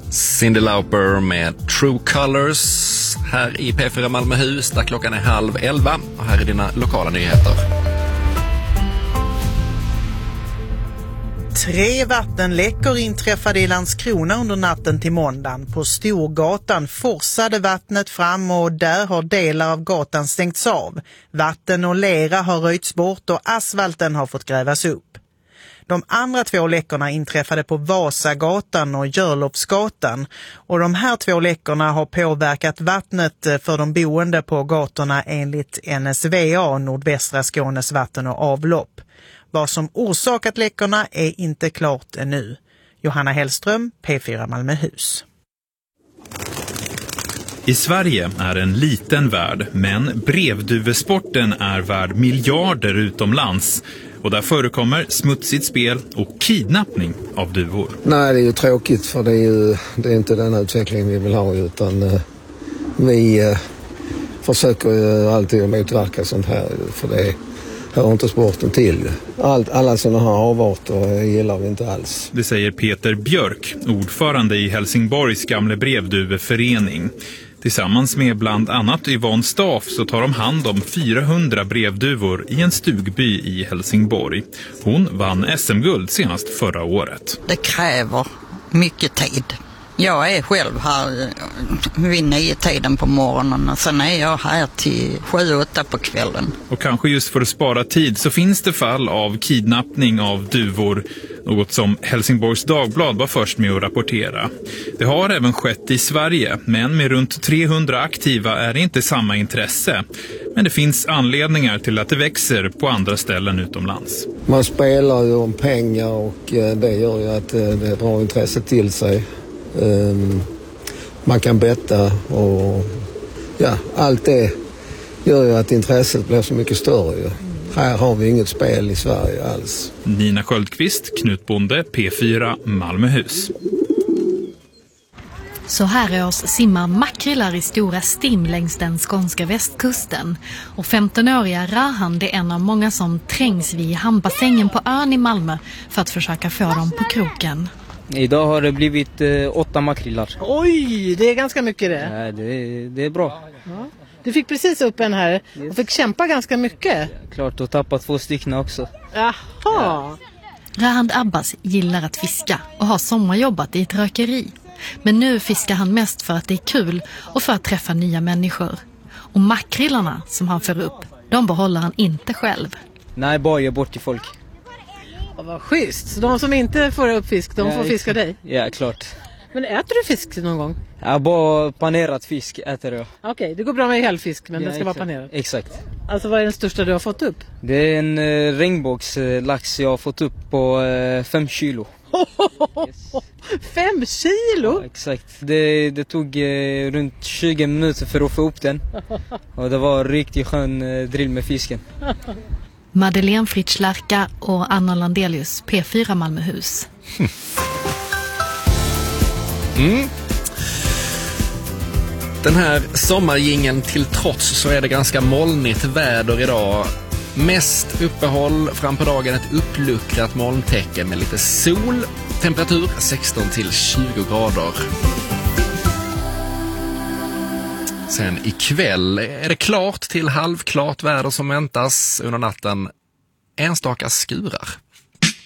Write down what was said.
Cyndi Lauper med True Colors här i P4 Malmöhus där klockan är 10:30 och här är dina lokala nyheter. 3 vattenläckor inträffade i Landskrona under natten till måndagen. På Storgatan forsade vattnet fram och där har delar av gatan stängts av. Vatten och lera har röjts bort och asfalten har fått grävas upp. De andra 2 läckorna inträffade på Vasagatan och Görlofsgatan och de här 2 läckorna har påverkat vattnet för de boende på gatorna enligt NSVA, Nordvästra Skånes vatten- och avlopp. Vad som orsakat läckorna är inte klart ännu. Johanna Hellström, P4 Malmöhus. I Sverige är en liten värld, men brevduvesporten är värd miljarder utomlands. Och där förekommer smutsigt spel och kidnappning av duvor. Nej, det är ju tråkigt för det är inte den utvecklingen vi vill ha, utan vi försöker ju alltid motverka sånt här, för det hör inte sporten till. Alla sådana här avarter gillar vi inte alls. Det säger Peter Björk, ordförande i Helsingborgs gamla brevduveförening. Tillsammans med bland annat Yvonne Staff så tar de hand om 400 brevduvor i en stugby i Helsingborg. Hon vann SM-guld senast förra året. Det kräver mycket tid. Jag är själv här vid 9-tiden på morgonen och sen är jag här till 7-8 på kvällen. Och kanske just för att spara tid så finns det fall av kidnappning av duvor, något som Helsingborgs Dagblad var först med att rapportera. Det har även skett i Sverige, men med runt 300 aktiva är det inte samma intresse. Men det finns anledningar till att det växer på andra ställen utomlands. Man spelar ju om pengar och det gör ju att det drar intresse till sig. Man kan betta och allt det gör ju att intresset blir så mycket större. Här har vi inget spel i Sverige alls. Nina Sköldqvist, Knutbonde, P4 Malmöhus. Så här års simmar makrillar i stora stim längs den skånska västkusten. Och 15-åriga Rahan är en av många som trängs vid hamnbassängen på ön i Malmö för att försöka få dem på kroken. Idag har det blivit 8 makrillar. Oj, det är ganska mycket det. Ja, det är bra. Ja. Du fick precis upp en här och fick kämpa ganska mycket. Klart, och tappat 2 stycken också. Jaha. Ja. Rahand Abbas gillar att fiska och har sommarjobbat i ett rökeri. Men nu fiskar han mest för att det är kul och för att träffa nya människor. Och makrillarna som han för upp, de behåller han inte själv. Nej, bara ge bort till folk. Vad schysst. Så de som inte får upp fisk, de får fiska dig? Ja, klart. Men äter du fisk någon gång? Ja, bara panerat fisk äter jag. Okej, det går bra med helfisk, men den ska vara panerad. Exakt. Alltså vad är den största du har fått upp? Det är en regnbågslax jag har fått upp på 5 kilo. Yes. 5 kilo? Ja, exakt. Det tog runt 20 minuter för att få upp den. Och det var en riktigt skön drill med fisken. Madeleine Fritsch-Lärka och Anna Landelius, P4 Malmöhus. Den här sommargingen till trots så är det ganska molnigt väder idag. Mest uppehåll, fram på dagen ett uppluckrat molntäcke med lite sol. Temperatur 16 till 20 grader. Sen ikväll är det klart till halvklart väder som väntas under natten. Enstaka skurar.